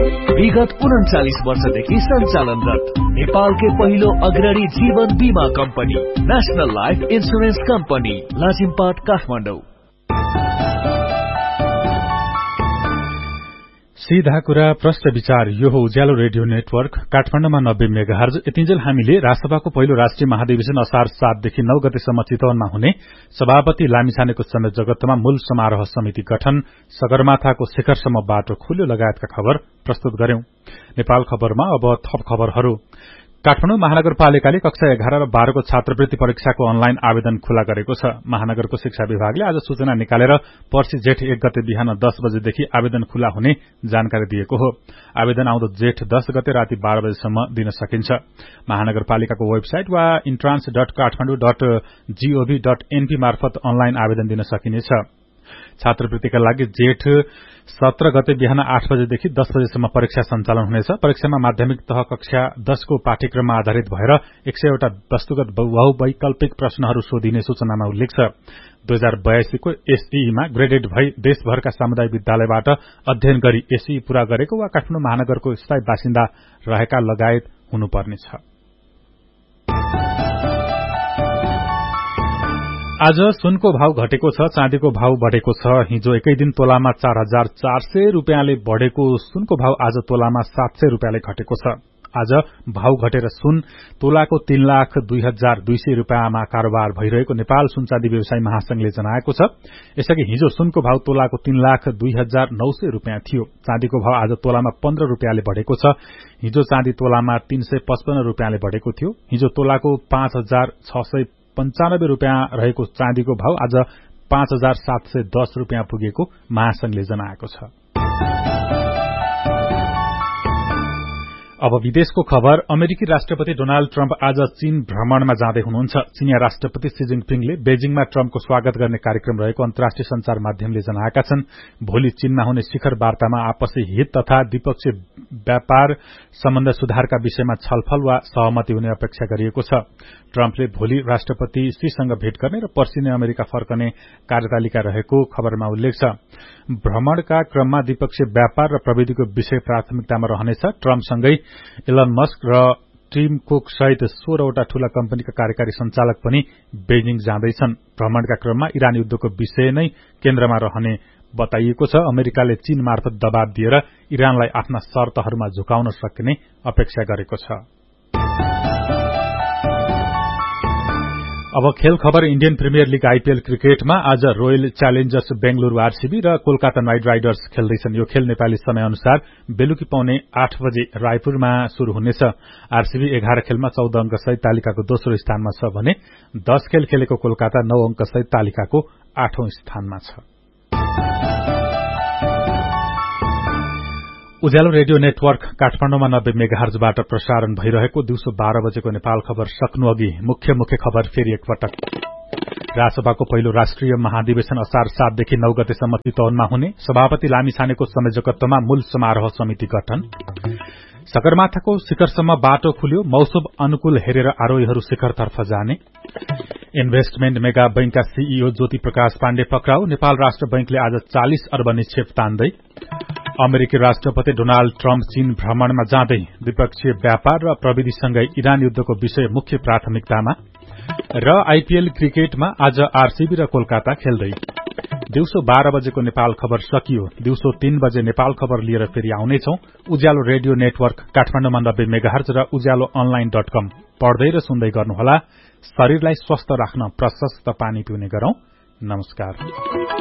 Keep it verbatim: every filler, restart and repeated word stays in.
विगत उन्चालिस वर्षदेखि सञ्चालनरत नेपालकै पहिलो अग्रणी जीवन बीमा company national life insurance company Lazimpat Kathmandu. सीधा कुरा प्रश्न विचार यो हो उज्यालो रेडियो नेटवर्क काठमाडौँमा नब्बे मेगाहर्ज। यतिन्जेल हामीले राजसभाको पहिलो राष्ट्रिय महाधिवेशन असार सातदेखि नौ गतेसम्म चितवनमा हुने सभापति लामिछानेको समेत जगतमा मूल समारोह समिति गठन, सगरमाथाको शिखरसम्म बाटो खुल्यो लगायतका खबर प्रस्तुत गर्यौं। नेपाल खबरमा अब थप खबरहरू। काठमाडौँ महानगरपालिकाले कक्षा एघार र बाह्रको छात्रवृत्ति परीक्षाको अनलाइन आवेदन खुला गरेको छ। महानगरको शिक्षा विभागले आज सूचना निकालेर पर्सि जेठ एक गते बिहान दस बजेदेखि आवेदन खुला हुने जानकारी दिएको हो। आवेदन आउँदो जेठ दस गते राति बाह्र बजेसम्म दिन सकिन्छ। महानगरपालिकाको वेबसाइट वा entrance dot Kathmandu dot gov dot NP मार्फत अनलाइन आवेदन दिन सकिनेछ। छात्रवृत्तिका लागि जेठ सत्र गते बिहान आठ बजेदेखि दस बजेसम्म परीक्षा सञ्चालन हुनेछ। परीक्षामा माध्यमिक तह कक्षा दसको पाठ्यक्रममा आधारित भएर एक सयवटा वस्तुगत बहुवैकल्पिक प्रश्नहरू सोधिने सूचनामा उल्लेख छ। दुई हजार बयासीको एसईमा ग्रेडेड भई देशभरका सामुदायिक विद्यालयबाट अध्ययन गरी एसई पूरा गरेको वा काठमाडौँ महानगरको स्थायी बासिन्दा रहेका लगायत हुनुपर्नेछ। आज सुनको भाव घटेको छ, चाँदीको भाव बढ़ेको छ। हिजो एकै दिन तोलामा चार हजार चार सय रूपियाँले बढ़ेको सुनको भाव आज तोलामा सात सय रूपियाँले घटेको छ। आज भाव घटेर सुन तोलाको तीन लाख दुई हजार दुई सय रूपियाँमा कारोबार भइरहेको नेपाल सुनचाँदी व्यवसायी महासंघले जनाएको छ। यसअघि हिजो सुनको भाव तोलाको तीन लाख दुई हजार नौ सय रूपियाँ थियो। चाँदीको भाव आज तोलामा पन्ध्र रूपियाँले बढ़ेको छ। हिजो चाँदी तोलामा तीन सय पचपन्न रूपियाँले बढ़ेको थियो। हिजो तोलाको पाँच हजार छ सय पञ्चानब्बे रूपियाँ रहेको चाँदीको भाव आज पाँच हजार सात सय दस रूपियाँ पुगेको महासंघले जनाएको छ। अब विदेशको खबर। अमेरिकी राष्ट्रपति डोनाल्ड ट्रम्प आज चीन भ्रमणमा जाँदै हुनुहुन्छ। चीनिया राष्ट्रपति शी जिनपिङले बेजिङमा ट्रम्पको स्वागत गर्ने कार्यक्रम रहेको अन्तर्राष्ट्रिय संचार माध्यमले जनाएका छन्। भोलि चीनमा हुने शिखर वार्तामा आपसी हित तथा द्विपक्षीय व्यापार सम्बन्ध सुधारका विषयमा छलफल वा सहमति हुने अपेक्षा गरिएको छ। ट्रम्पले भोलि राष्ट्रपति शीसँग भेट गर्ने र पर्सिने अमेरिका फर्कने कार्यतालिका रहेको खबरमा उल्लेख छ। भ्रमणका क्रममा द्विपक्षीय व्यापार र प्रविधिको विषय प्राथमिकतामा रहनेछ। ट्रम्पसँगै इलन मस्क र टिम कुक सहित सोह्रवटा ठूला कम्पनीका कार्यकारी संचालक पनि बेजिङ जाँदैछन्। भ्रमणका क्रममा इरान युद्धको विषय नै केन्द्रमा रहने बताइएको छ। अमेरिकाले चीन मार्फत दबाव दिएर इरानलाई आफ्ना शर्तहरूमा झुकाउन सक्ने अपेक्षा गरेको छ। अब खेल खबर। इण्डियन प्रिमियर लीग आईपीएल क्रिकेटमा आज रोयल च्यालेन्जर्स बेंगलुरू आरसीबी र कोलकाता नाइट राइडर्स खेल्दैछन्। यो खेल नेपाली समय अनुसार बेलुकी पाउने आठ बजे रायपुरमा शुरू हुनेछ। आरसीबी एघार खेलमा चौध अंक सहित तालिकाको दोस्रो स्थानमा छ भने दश खेल खेलेको कोलकाता नौ अंक सहित तालिकाको आठौं स्थानमा छ। उज्यालो रेडियो नेटवर्क काठमाडौँमा नब्बे मेगाहर्जबाट प्रसारण भइरहेको दिउँसो बाह्र बजेको नेपाल खबर सक्नु अघि मुख्य मुख्य खबर फेरि एकपटक। राजसभाको पहिलो राष्ट्रिय महाधिवेशन असार सातदेखि नौ गतेसम्म चितवनमा हुने, सभापति लामिछानेको संयोजकत्वमा मूल समारोह समिति गठन, सगरमाथाको शिखरसम्म बाटो खुल्यो, मौसम अनुकूल हेरेर आरोहीहरू शिखरतर्फ जाने, investment mega बैंकका CEO Jyoti Prakash Pandey पक्राउ, नेपाल राष्ट्र बैंकले आज चालिस अर्ब निक्षेप तान्दै, अमेरिकी राष्ट्रपति डोनाल्ड ट्रम्प चीन भ्रमणमा जाँदै द्विपक्षीय व्यापार र प्रविधिसँगै इरान युद्धको विषय मुख्य प्राथमिकतामा, र आईपीएल क्रिकेटमा आज आरसीबी र कोलकाता खेल्दै। दिउँसो बाह्र बजेको नेपाल खबर सकियो। दिउँसो तीन बजे नेपाल खबर लिएर फेरि आउनेछौं। उज्यालो रेडियो नेटवर्क काठमाडौँमा नब्बे मेगाहर्ज र उज्यालो अनलाइन डट कम पढ्दै र सुन्दै गर्नुहोला। शरीरलाई स्वस्थ राख्न प्रशस्त पानी पिउने गरौं। नमस्कार।